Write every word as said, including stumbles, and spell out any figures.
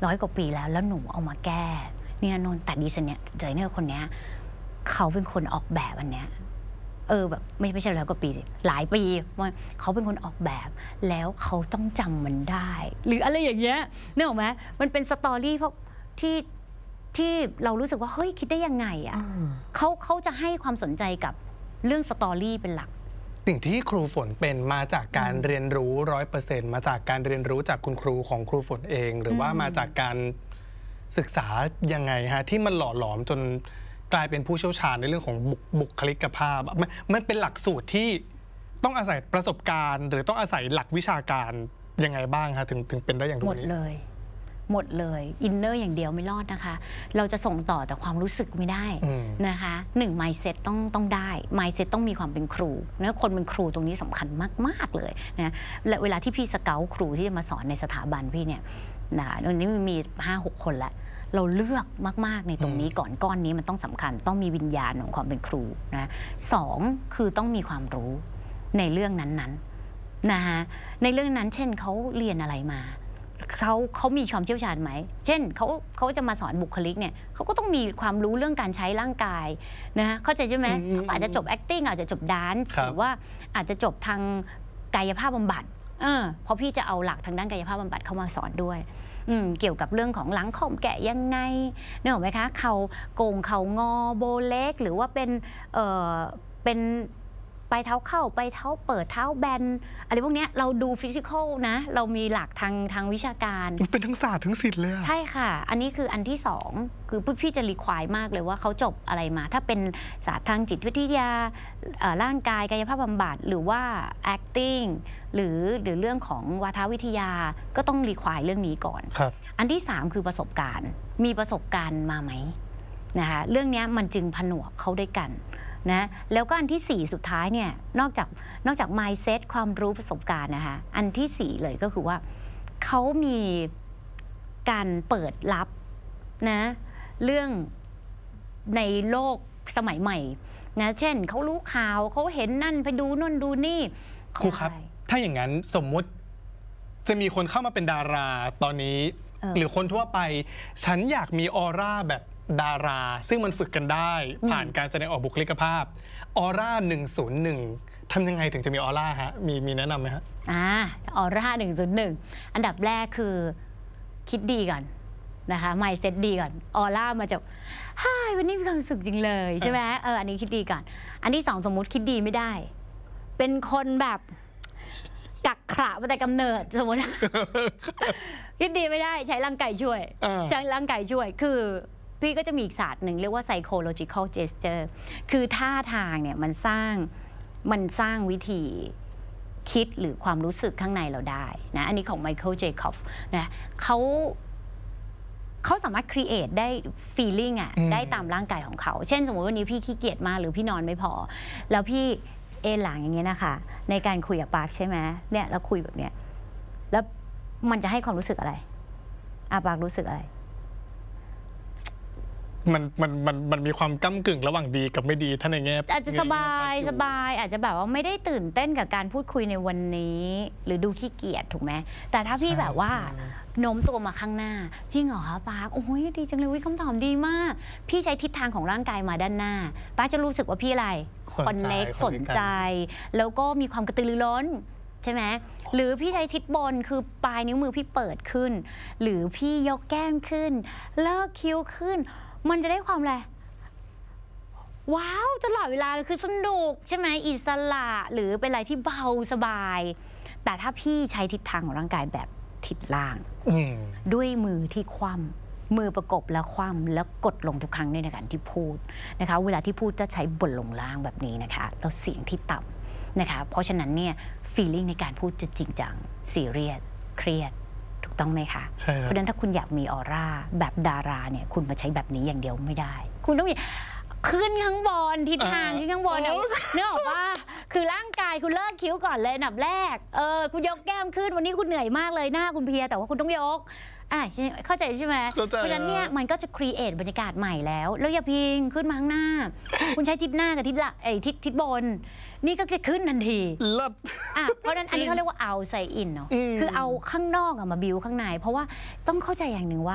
ร้อยกว่าปีแล้วแล้วหนูเอามาแก้เนี่ยนนแต่ดีไซเนอร์ดีไซเนอร์คนนี้เขาเป็นคนออกแบบอันเนี้ยเออแบบไม่ไม่ใช่ร้อยกว่าปีหลายปีว่าเขาเป็นคนออกแบบแล้วเขาต้องจำมันได้หรืออะไรอย่างเงี้ยนึกออกไหมมันเป็นสตอรี่เพราะที่ที่เรารู้สึกว่าเฮ้ยคิดได้ยังไงอ่ะเขาเขาจะให้ความสนใจกับเรื่องสตอรี่เป็นหลักสิ่งที่ครูฝนเป็นมาจากการเรียนรู้ร้อยเปอร์เซ็นต์มาจากการเรียนรู้จากคุณครูของครูฝนเองหรือว่ามาจากการศึกษายังไงฮะที่มันหล่อหลอมจนกลายเป็นผู้เชี่ยวชาญในเรื่องของบุคลิกภาพมันมันเป็นหลักสูตรที่ต้องอาศัยประสบการณ์หรือต้องอาศัยหลักวิชาการยังไงบ้างคะถึงถึงเป็นได้อย่างนี้หมดเลยหมดเลยอินเนอร์อย่างเดียวไม่รอดนะคะเราจะส่งต่อแต่ความรู้สึกไม่ได้นะคะหนึ่ง mindset ต้องต้องได้ mindset ต้องมีความเป็นครูนะคนเป็นครูตรงนี้สำคัญมากๆเลยนะและเวลาที่พี่สเกาต์ครูที่จะมาสอนในสถาบันพี่เนี่ยนะวันนี้มี ห้าหก คนละเราเลือกมากๆในตรงนี้ก่อนก้อนนี้มันต้องสำคัญต้องมีวิญญาณของความเป็นครูนะสองคือต้องมีความรู้ในเรื่องนั้นๆนะคะในเรื่องนั้นเช่นเขาเรียนอะไรมาเขาเขามีความเชี่ยวชาญไหมเช่นเขาเขาจะมาสอนบุคลิกเนี่ยเขาก็ต้องมีความรู้เรื่องการใช้ร่างกายนะเข้าใจใช่ไหมเขาอาจจะจบ acting อาจจะจบ dance หรือว่าอาจจะจบทางกายภาพบำบัดเออเพราะพี่จะเอาหลักทางด้านกายภาพบำบัดเข้ามาสอนด้วยเกี่ยวกับเรื่องของหลังข่อมแกะยังไงนึกออกไหมคะเขาโกงเขางอโบเล็กหรือว่าเป็นเออเป็นไปเท้าเข้าไปเท้าเปิดเท้าแบนอะไรพวกนี้เราดูฟิสิกอลนะเรามีหลักทางทางวิชาการเป็นทั้งศาสตร์ทั้งศิลป์เลยใช่ค่ะอันนี้คืออันที่สองคือพี่จะรีควายมากเลยว่าเขาจบอะไรมาถ้าเป็นศาสตร์ทางจิตวิทยาร่างกายกายภาพบำบัดหรือว่า acting หรือหรือเรื่องของวาทวิทยาก็ต้องรีควายเรื่องนี้ก่อนอันที่สามคือประสบการณ์มีประสบการณ์มาไหมนะคะเรื่องนี้มันจึงผนวกเข้าด้วยกันนะแล้วก็อันที่สี่สุดท้ายเนี่ยนอกจากนอกจาก mindset ความรู้ประสบการณ์นะคะอันที่สี่เลยก็คือว่าเขามีการเปิดรับนะเรื่องในโลกสมัยใหม่นะเช่นเขารู้ข่าวเขาเห็นนั่นไปดูนู่นดูนี่ครูครับถ้าอย่างนั้นสมมุติจะมีคนเข้ามาเป็นดาราตอนนี้หรือคนทั่วไปฉันอยากมีออร่าแบบดาราซึ่งมันฝึกกันได้ผ่านการแสดงออกบุคลิกภาพออร่าหนึ่งศูนย์หนึ่งทำยังไงถึงจะมีออร่าฮะมีมีแนะนำไหมฮะอ่าออร่าหนึ่งศูนย์หนึ่งอันดับแรกคือคิดดีก่อนนะคะไมซ์เซ็ตดีก่อนออร่ามาจากฮ่าวันนี้มีความสุขจริงเลยใช่ไหมเอออันนี้คิดดีก่อนอันที่สองสมมุติคิดดีไม่ได้เป็นคนแบบกักขระมาแต่กำเนิดสมมติคิดดีไม่ได้ใช้ร่างกายช่วยใช้ร่างกายช่วยคือพี่ก็จะมีอีกศาสตร์หนึ่งเรียกว่า psychological gesture คือท่าทางเนี่ยมันสร้างมันสร้างวิธีคิดหรือความรู้สึกข้างในเราได้นะอันนี้ของ Michael Jacob นะเขาเขาสามารถ create ได้ feeling อ่ะได้ตามร่างกายของเขาเช่นสมมติวันนี้พี่ขี้เกียจมากหรือพี่นอนไม่พอแล้วพี่เอนหลังอย่างเงี้ยนะคะในการคุยกับปาร์คใช่ไหมเนี่ยแล้วคุยแบบเนี้ยแล้วมันจะให้ความรู้สึกอะไรอาปาร์ครู้สึกอะไรมันมันมันมันมีความก้ำกึ่งระหว่างดีกับไม่ดีท่านในแง่อาจจะสบายสบายอาจจะแบบว่าไม่ได้ตื่นเต้นกับการพูดคุยในวันนี้หรือดูขี้เกียจถูกไหมแต่ถ้าพี่แบบว่าโน้มตัวมาข้างหน้าจริงเหรอคะปาร์คโอ้ยดีจังเลยวิคำตอบดีมากพี่ใช้ทิศทางของร่างกายมาด้านหน้าปาร์คจะรู้สึกว่าพี่อะไรคอนเน็กสนใจแล้วก็มีความกระตือรือร้นใช่ไหมหรือพี่ใช้ทิศบนคือปลายนิ้วมือพี่เปิดขึ้นหรือพี่ยกแก้มขึ้นเลิกคิ้วขึ้นมันจะได้ความอะไรว้าวตลอดเวลาคือสนุกใช่ไหมอิสระหรือเป็นอะไรที่เบาสบายแต่ถ้าพี่ใช้ทิศทางของร่างกายแบบทิศล่างด้วยมือที่คว่ำมือประกบแล้วคว่ำแล้วกดลงทุกครั้งในการที่พูดนะคะเวลาที่พูดจะใช้บนลงล่างแบบนี้นะคะแล้วเสียงที่ต่ำนะคะเพราะฉะนั้นเนี่ย feeling ในการพูดจะจริงจังซีเรียสเครียดต้องไหมคะเพราะฉะนั้นถ้าคุณอยากมีออร่าแบบดาราเนี่ยคุณมาใช้แบบนี้อย่างเดียวไม่ได้คุณต้องมีขึ้นข้างบนทิศทางขึ้นข้างบนเนื้อออกว่าคือร่างกายคุณเลิกคิ้วก่อนเลยอันดับแรกเออคุณยกแก้มขึ้นวันนี้คุณเหนื่อยมากเลยหน้าคุณเพลียแต่ว่าคุณต้องยกอ่ะเข้าใจใช่ไหมเพราะฉะนั้นเนี่ยมันก็จะครีเอทบรรยากาศใหม่แล้วแล้วอย่าพิงขึ้นมาข้างหน้าคุณใช้ทิศหน้ากับทิศละไอ้ทิศทิศบนนี่ก็จะขึ้นทันทีอ่ะเพราะนั้นอันนี้เขาเรียกว่าเอาใส่อินเนาะคือเอาข้างนอกมาบิวข้างในเพราะว่าต้องเข้าใจอย่างหนึ่งว่า